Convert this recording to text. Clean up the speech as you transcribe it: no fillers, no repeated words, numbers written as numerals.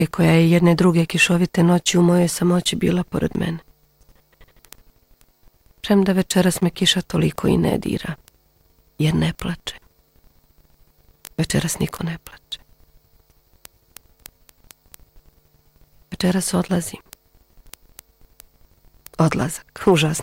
i koja je jedne druge kišovite noći u mojoj samoći bila pored mene. Premda večeras me kiša toliko i ne dira, jer ne plače. Večeras niko ne plače. Večeras odlazim. Odlazak, užasna